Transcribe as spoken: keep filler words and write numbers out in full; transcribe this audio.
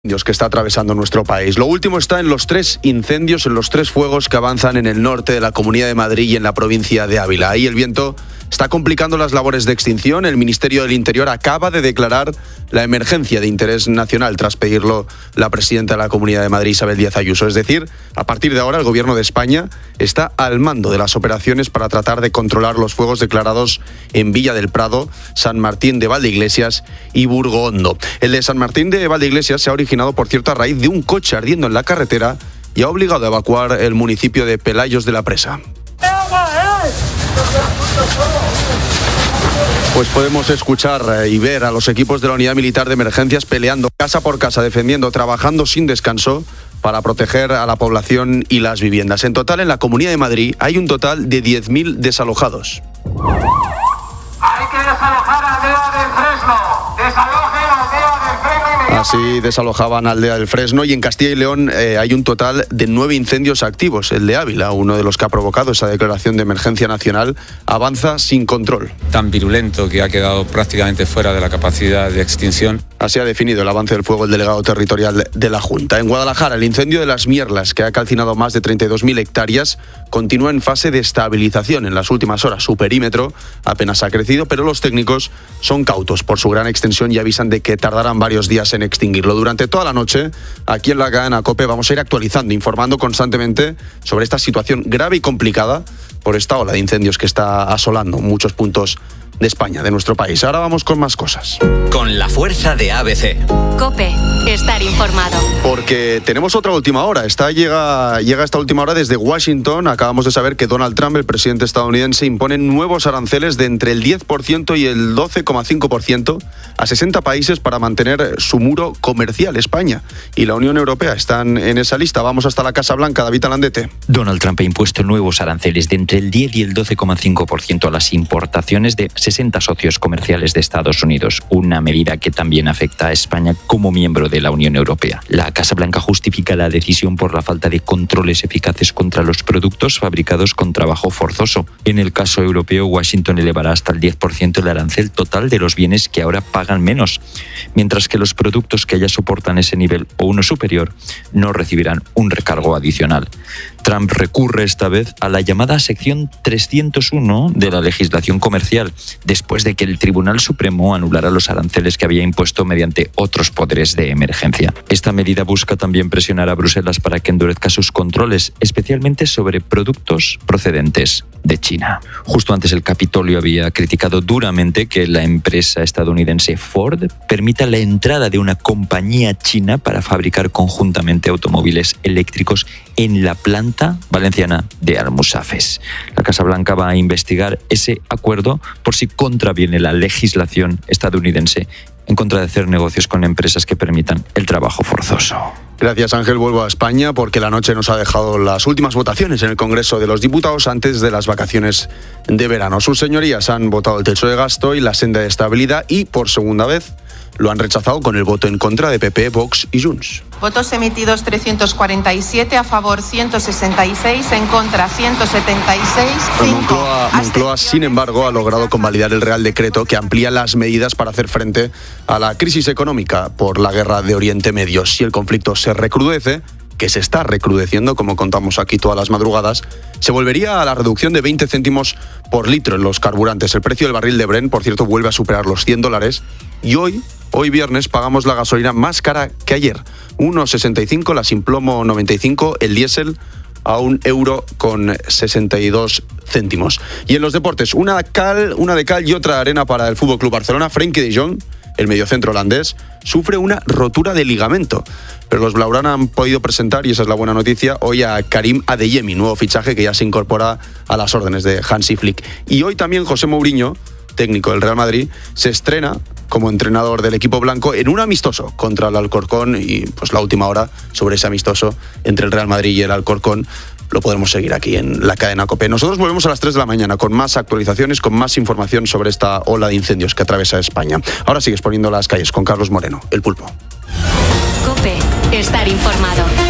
Que está atravesando nuestro país. Lo último está en los tres incendios, en los tres fuegos que avanzan en el norte de la Comunidad de Madrid y en la provincia de Ávila. Ahí el viento está complicando las labores de extinción. El Ministerio del Interior acaba de declarar la emergencia de interés nacional tras pedirlo la presidenta de la Comunidad de Madrid, Isabel Díaz Ayuso. Es decir, a partir de ahora el Gobierno de España está al mando de las operaciones para tratar de controlar los fuegos declarados en Villa del Prado, San Martín de Valdeiglesias y Burgoondo. El de San Martín de Valdeiglesias se ha originado, por cierto, a raíz de un coche ardiendo en la carretera y ha obligado a evacuar el municipio de Pelayos de la Presa. Pues podemos escuchar y ver a los equipos de la Unidad Militar de Emergencias peleando casa por casa, defendiendo, trabajando sin descanso para proteger a la población y las viviendas. En total, en la Comunidad de Madrid hay un total de diez mil desalojados. Hay que desalojar a Aldea del Fresno. Desalojen a Aldea del Fresno. Así desalojaban Aldea del Fresno, y en Castilla y León eh, hay un total de nueve incendios activos. El de Ávila, uno de los que ha provocado esa declaración de emergencia nacional, avanza sin control. Tan virulento que ha quedado prácticamente fuera de la capacidad de extinción. Así ha definido el avance del fuego el delegado territorial de la Junta. En Guadalajara, el incendio de Las Mierlas, que ha calcinado más de treinta y dos mil hectáreas, continúa en fase de estabilización. En las últimas horas su perímetro apenas ha crecido, pero los técnicos son cautos por su gran extensión y avisan de que tardarán varios días en extinguirlo. Durante toda la noche, aquí en la cadena COPE, vamos a ir actualizando, informando constantemente sobre esta situación grave y complicada por esta ola de incendios que está asolando muchos puntos de España, de nuestro país. Ahora vamos con más cosas. Con la fuerza de A B C. COPE, estar informado. Porque tenemos otra última hora. Esta llega, llega esta última hora desde Washington. Acabamos de saber que Donald Trump, el presidente estadounidense, impone nuevos aranceles de entre el diez por ciento y el doce coma cinco por ciento a sesenta países para mantener su muro comercial. España y la Unión Europea están en esa lista. Vamos hasta la Casa Blanca. David Alandete. Donald Trump ha impuesto nuevos aranceles de entre el diez y el doce coma cinco por ciento a las importaciones de sesenta socios comerciales de Estados Unidos, una medida que también afecta a España como miembro de la Unión Europea. La Casa Blanca justifica la decisión por la falta de controles eficaces contra los productos fabricados con trabajo forzoso. En el caso europeo, Washington elevará hasta el diez por ciento el arancel total de los bienes que ahora pagan menos, mientras que los productos que ya soportan ese nivel o uno superior no recibirán un recargo adicional. Trump recurre esta vez a la llamada sección trescientos uno de la legislación comercial, después de que el Tribunal Supremo anulara los aranceles que había impuesto mediante otros poderes de emergencia. Esta medida busca también presionar a Bruselas para que endurezca sus controles, especialmente sobre productos procedentes de China. Justo antes, el Capitolio había criticado duramente que la empresa estadounidense Ford permita la entrada de una compañía china para fabricar conjuntamente automóviles eléctricos en la planta valenciana de Almusafes. La Casa Blanca va a investigar ese acuerdo por si contraviene la legislación estadounidense en contra de hacer negocios con empresas que permitan el trabajo forzoso. Gracias, Ángel. Vuelvo a España porque la noche nos ha dejado las últimas votaciones en el Congreso de los Diputados antes de las vacaciones de verano. Sus señorías han votado el techo de gasto y la senda de estabilidad y, por segunda vez, lo han rechazado con el voto en contra de P P, Vox y Junts. Votos emitidos trescientos cuarenta y siete, a favor ciento sesenta y seis, en contra ciento setenta y seis. Moncloa, Moncloa, sin embargo, ha logrado convalidar el Real Decreto que amplía las medidas para hacer frente a la crisis económica por la guerra de Oriente Medio. Si el conflicto se recrudece, que se está recrudeciendo, como contamos aquí todas las madrugadas, se volvería a la reducción de veinte céntimos por litro en los carburantes. El precio del barril de Brent, por cierto, vuelve a superar los cien dólares y hoy, hoy viernes, pagamos la gasolina más cara que ayer. uno sesenta y cinco, la sin plomo noventa y cinco, el diésel a un euro con sesenta y dos céntimos. Y en los deportes, una cal, una de cal y otra arena para el F C Barcelona. Frenkie de Jong, el mediocentro holandés, sufre una rotura de ligamento. Pero los blaugrana han podido presentar, y esa es la buena noticia, hoy a Karim Adeyemi, nuevo fichaje que ya se incorpora a las órdenes de Hansi Flick. Y hoy también José Mourinho, técnico del Real Madrid, se estrena como entrenador del equipo blanco en un amistoso contra el Alcorcón, y pues la última hora sobre ese amistoso entre el Real Madrid y el Alcorcón lo podremos seguir aquí en la cadena COPE. Nosotros volvemos a las tres de la mañana con más actualizaciones, con más información sobre esta ola de incendios que atraviesa España. Ahora sigues poniendo las calles con Carlos Moreno, el Pulpo. COPE, estar informado.